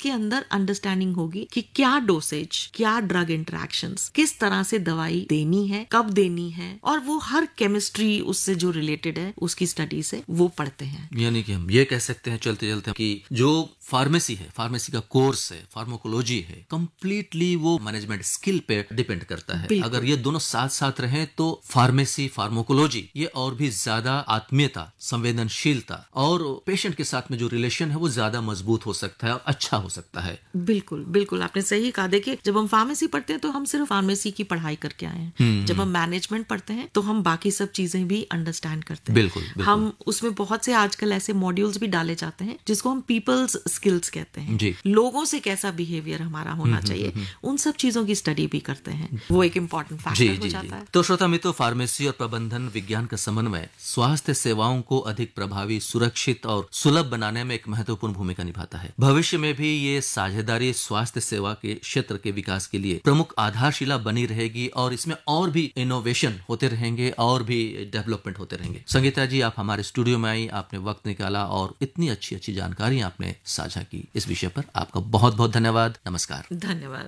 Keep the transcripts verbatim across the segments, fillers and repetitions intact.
उसके अंदर अंडरस्टैंडिंग होगी कि क्या डोसेज, क्या ड्रग इंटरेक्शंस, किस तरह से दवाई देनी है, कब देनी है, और वो हर केमिस्ट्री उससे जो रिलेटेड है उसकी स्टडी से वो पढ़ते हैं। यानी कि हम ये कह सकते हैं चलते चलते कि जो फार्मेसी है, फार्मेसी का कोर्स है, फार्माकोलॉजी है, कंप्लीटली वो मैनेजमेंट स्किल पे डिपेंड करता है। अगर ये दोनों साथ साथ रहें तो फार्मेसी, फार्माकोलॉजी ये और भी ज्यादा आत्मीयता, संवेदनशीलता और पेशेंट के साथ में जो रिलेशन है वो ज्यादा मजबूत हो सकता है और अच्छा हो सकता है। बिल्कुल बिल्कुल, आपने सही कहा। देखिए, जब हम फार्मेसी पढ़ते हैं तो हम सिर्फ फार्मेसी की पढ़ाई करके आए हैं। जब हम मैनेजमेंट पढ़ते हैं तो हम बाकी सब चीजें भी अंडरस्टैंड करते हैं। बिल्कुल, बिल्कुल। हम उसमें बहुत से आजकल ऐसे मॉड्यूल्स भी डाले जाते हैं जिसको हम पीपल्स स्किल्स कहते हैं। जी। लोगों से कैसा बिहेवियर हमारा होना चाहिए, उन सब चीजों की स्टडी भी करते हैं। वो एक इम्पोर्टेंट फैक्टर हो जाता है। तो श्रोता मित्रों, फार्मेसी और प्रबंधन विज्ञान का समन्वय स्वास्थ्य सेवाओं को अधिक प्रभावी, सुरक्षित और सुलभ बनाने में एक महत्वपूर्ण भूमिका निभाता है। भविष्य में भी ये साझेदारी स्वास्थ्य सेवा के क्षेत्र के विकास के लिए प्रमुख आधारशिला बनी रहेगी और इसमें और भी इनोवेशन होते रहेंगे और भी डेवलपमेंट होते रहेंगे। संगीता जी, आप हमारे स्टूडियो में आई, आपने वक्त निकाला और इतनी अच्छी अच्छी जानकारी आपने साझा की। इस विषय पर आपका बहुत बहुत धन्यवाद। नमस्कार। धन्यवाद।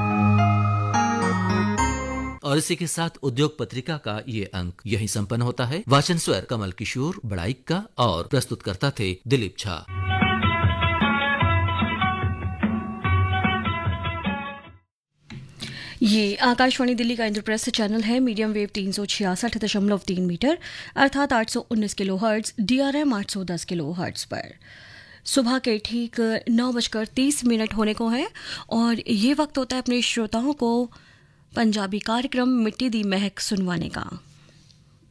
और इसी के साथ उद्योग पत्रिका का ये अंक यही संपन्न होता है। वाचन स्वर कमल किशोर बड़ाइक का और प्रस्तुतकर्ता थे दिलीप झा। ये आकाशवाणी दिल्ली का इंद्रप्रस्थ चैनल है। मीडियम वेव तीन सौ छियासठ दशमलव तीन मीटर अर्थात आठ सौ उन्नीस kilo hertz, D R M आठ सौ दस किलो हर्ट्ज पर सुबह के ठीक नौ बजकर तीस मिनट होने को है और ये वक्त होता है अपने श्रोताओं को पंजाबी कार्यक्रम मिट्टी दी महक सुनवाने का।